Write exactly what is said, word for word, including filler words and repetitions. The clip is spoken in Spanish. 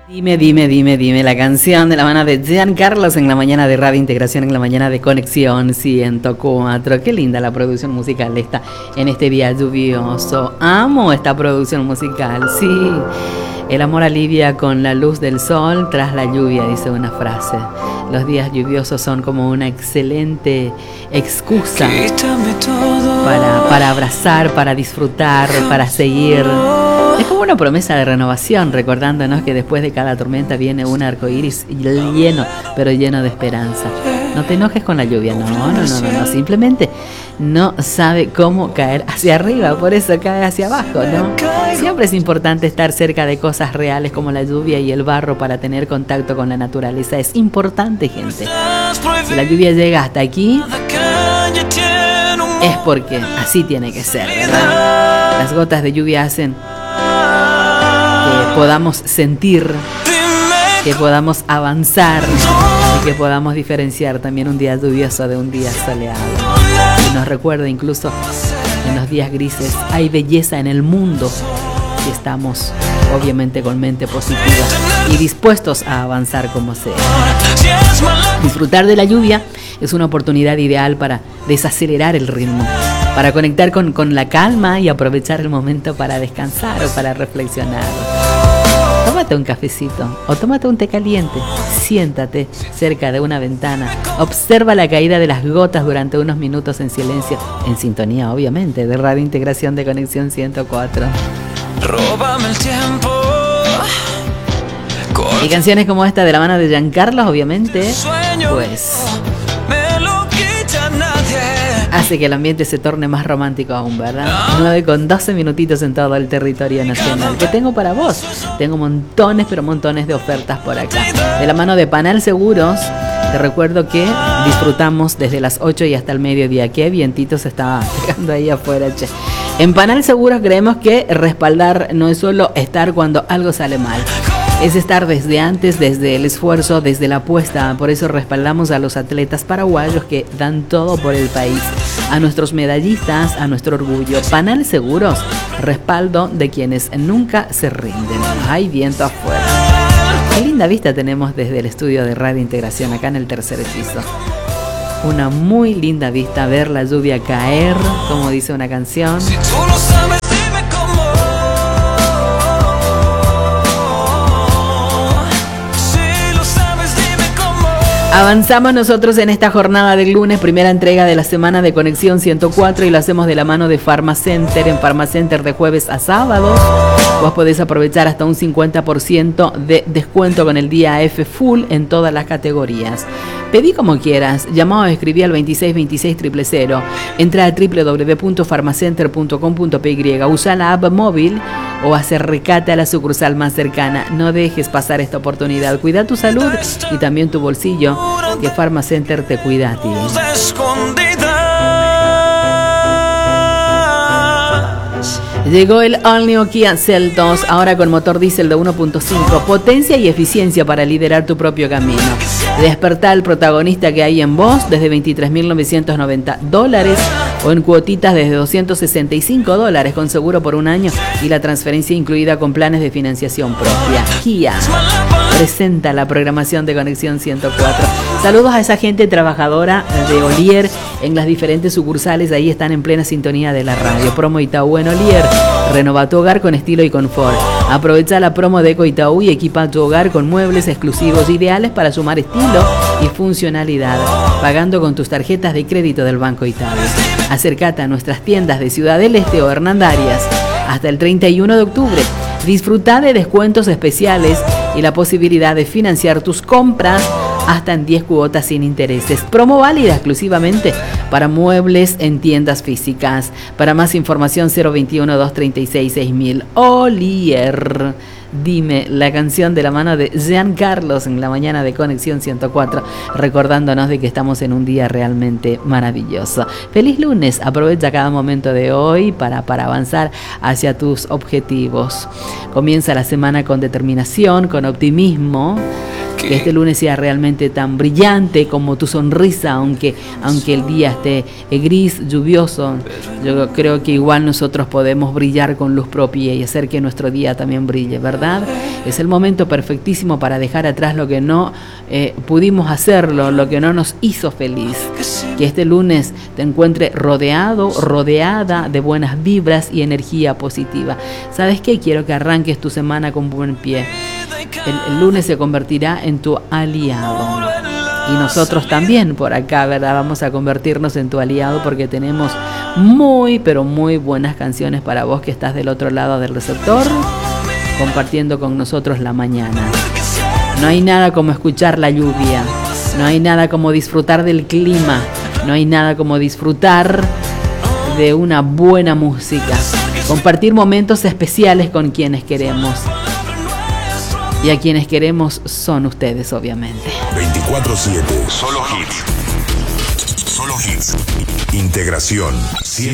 Dime, dime, dime, dime, la canción de la mano de Jean Carlos en la mañana de Radio Integración, en la mañana de Conexión ciento cuatro. Qué linda la producción musical esta en este día lluvioso. Amo esta producción musical, sí. El amor alivia con la luz del sol tras la lluvia, dice una frase. Los días lluviosos son como una excelente excusa para, para abrazar, para disfrutar, para seguir. Es como una promesa de renovación, recordándonos que después de cada tormenta viene un arco iris lleno, pero lleno de esperanza. No te enojes con la lluvia, no, no, no, no, no, simplemente no sabe cómo caer hacia arriba, por eso cae hacia abajo, ¿no? Siempre es importante estar cerca de cosas reales como la lluvia y el barro para tener contacto con la naturaleza. Es importante, gente. Si la lluvia llega hasta aquí, es porque así tiene que ser, ¿verdad? Las gotas de lluvia hacen que podamos sentir, que podamos avanzar y que podamos diferenciar también un día lluvioso de un día soleado. Y nos recuerda incluso en los días grises hay belleza en el mundo si estamos obviamente con mente positiva y dispuestos a avanzar como sea. Disfrutar de la lluvia es una oportunidad ideal para desacelerar el ritmo, para conectar con, con la calma y aprovechar el momento para descansar o para reflexionar. Tómate un cafecito o tómate un té caliente, siéntate cerca de una ventana, observa la caída de las gotas durante unos minutos en silencio, en sintonía obviamente de Radio Integración de Conexión ciento cuatro. Róbame el tiempo. Y canciones como esta de la mano de Jean Carlos obviamente, pues hace que el ambiente se torne más romántico aún, ¿verdad? nueve con doce minutitos en todo el territorio nacional. ¿Qué tengo para vos? Tengo montones, pero montones de ofertas por acá. De la mano de Panal Seguros, te recuerdo que disfrutamos desde las ocho y hasta el mediodía. Qué vientito se estaba pegando ahí afuera, che. En Panal Seguros creemos que respaldar no es solo estar cuando algo sale mal. Es estar desde antes, desde el esfuerzo, desde la apuesta. Por eso respaldamos a los atletas paraguayos que dan todo por el país. A nuestros medallistas, a nuestro orgullo. Panal Seguros, respaldo de quienes nunca se rinden. Hay viento afuera. Qué linda vista tenemos desde el estudio de Radio Integración, acá en el tercer piso. Una muy linda vista, ver la lluvia caer, como dice una canción. Si tú lo sabes, dime cómo. Si lo sabes, dime cómo. Avanzamos nosotros en esta jornada del lunes, primera entrega de la semana de Conexión ciento cuatro, y lo hacemos de la mano de Pharmacenter. En Pharmacenter de jueves a sábado vos podés aprovechar hasta un cincuenta por ciento de descuento con el día F full en todas las categorías. Pedí como quieras, llamá o escribí al veintiséis veintiséis cero cero cero, entra a doble u doble u doble u punto pharmacenter punto com punto pe y, usa la app móvil o acercate a la sucursal más cercana. No dejes pasar esta oportunidad, cuida tu salud y también tu bolsillo, que Pharmacenter te cuida a ti. Llegó el All New Kia Seltos, ahora con motor diésel de uno punto cinco, potencia y eficiencia para liderar tu propio camino. Despertá el protagonista que hay en vos desde veintitrés mil novecientos noventa dólares o en cuotitas desde doscientos sesenta y cinco dólares con seguro por un año y la transferencia incluida con planes de financiación propia. Kia presenta la programación de Conexión ciento cuatro. Saludos a esa gente trabajadora de Olier en las diferentes sucursales, ahí están en plena sintonía de la radio. Promo Itaú en Olier, renova tu hogar con estilo y confort. Aprovecha la promo de Eco Itaú y equipa tu hogar con muebles exclusivos ideales para sumar estilo y funcionalidad, pagando con tus tarjetas de crédito del Banco Itaú. Acércate a nuestras tiendas de Ciudad del Este o Hernandarias hasta el treinta y uno de octubre. Disfruta de descuentos especiales y la posibilidad de financiar tus compras hasta en diez cuotas sin intereses. Promo válida exclusivamente para muebles en tiendas físicas. Para más información, cero veintiuno, doscientos treinta y seis, seis mil. Olier. Dime, la canción de la mano de Jean Carlos en la mañana de Conexión ciento cuatro, recordándonos de que estamos en un día realmente maravilloso. Feliz lunes, aprovecha cada momento de hoy para, para avanzar hacia tus objetivos. Comienza la semana con determinación, con optimismo Que este lunes sea realmente tan brillante como tu sonrisa, aunque, aunque el día esté gris, lluvioso. Yo creo que igual nosotros podemos brillar con luz propia y hacer que nuestro día también brille, ¿verdad? Es el momento perfectísimo para dejar atrás lo que no eh, pudimos hacerlo, lo que no nos hizo feliz. Que este lunes te encuentre rodeado, rodeada de buenas vibras y energía positiva. ¿Sabes qué? Quiero que arranques tu semana con buen pie. El, el lunes se convertirá en tu aliado. Y nosotros también por acá, ¿verdad? Vamos a convertirnos en tu aliado porque tenemos muy, pero muy buenas canciones para vos que estás del otro lado del receptor, compartiendo con nosotros la mañana. No hay nada como escuchar la lluvia, no hay nada como disfrutar del clima, no hay nada como disfrutar de una buena música, compartir momentos especiales con quienes queremos. Y a quienes queremos son ustedes, obviamente. veinticuatro siete. Solo hits. Solo hits. Integración.